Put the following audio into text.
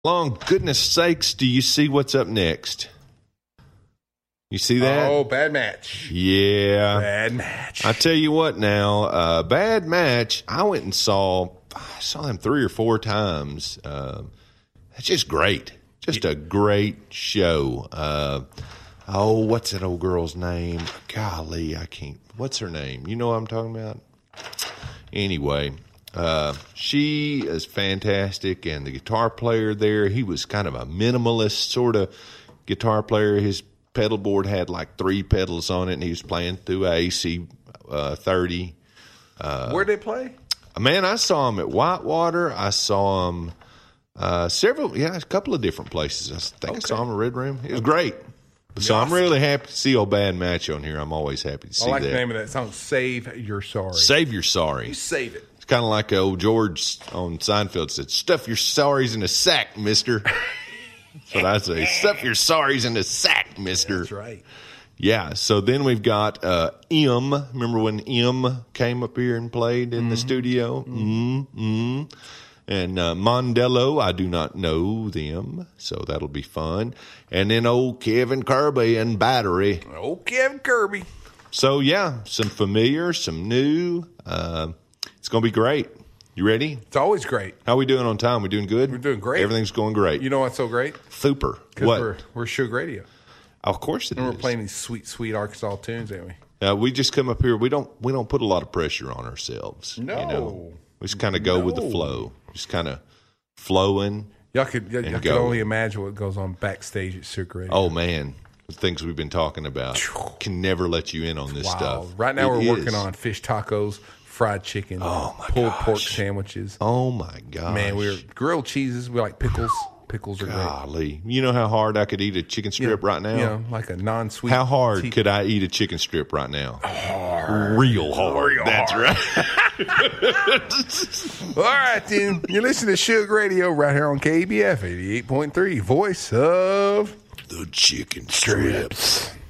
Long goodness sakes, do you see what's up next? You see that? Oh, bad match. Yeah. Bad match. I tell you what now, bad match. I went and saw him 3 or 4 times. It's just great. Just a great show. What's that old girl's name? Golly, I can't. What's her name? You know what I'm talking about? Anyway, she is fantastic, and the guitar player there, he was kind of a minimalist sort of guitar player. His pedal board had like 3 pedals on it, and he was playing through a AC 30. Where'd they play? Man, I saw him at Whitewater. I saw him a couple of different places. I think I saw him at Red Room. It was great. So I'm really happy to see old Bad Match on here. I'm always happy to see that. I like the name of that song, Save Your Sorry. Save Your Sorry. You save it. It's kind of like old George on Seinfeld said, stuff your sorries in a sack, mister. That's what I say. Stuff your sorries in a sack, mister. That's right. Yeah, so then we've got M. Remember when M came up here and played in the studio? And Mondello, I do not know them, so that'll be fun. And then old Kevin Kirby and Battery. Old Kevin Kirby. So, yeah, some familiar, some new. It's going to be great. You ready? It's always great. How are we doing on time? We doing good? We're doing great. Everything's going great. You know what's so great? Super. Because we're Suge Radio. Of course it is. And we're playing these sweet, sweet Arkansas tunes, ain't we? We just come up here. We don't put a lot of pressure on ourselves. No. You know? We just kind of go with the flow. Just kind of flowing. Y'all could only imagine what goes on backstage at Suge Radio. Oh, man. The things we've been talking about. Can never let you in on this stuff. Right now we're working on fish tacos, fried chicken, pulled pork sandwiches. Oh, my gosh. Man, we're grilled cheeses. We like pickles. Pickles are Golly. You know how hard I could eat a chicken strip right now? Yeah, like a non-sweet. How hard could I eat a chicken strip right now? Hard. Real hard. That's right. All right, then. You're listening to Suge Radio right here on KBF 88.3, voice of the chicken strips.